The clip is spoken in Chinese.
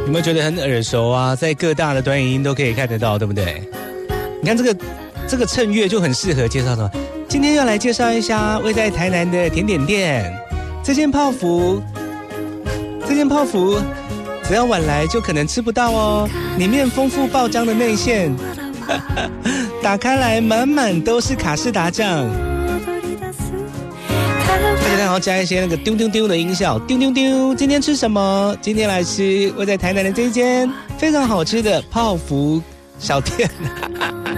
有没有觉得很耳熟啊？在各大的短影音都可以看得到，对不对？你看这个衬乐就很适合介绍什么？今天要来介绍一下位在台南的甜点店，这件泡芙只要晚来就可能吃不到哦，里面丰富爆浆的内馅，打开来满满都是卡士达酱，而且还要加一些那个丢丢丢的音效，丢丢丢。今天吃什么？今天来吃位在台南的这一间非常好吃的泡芙小店。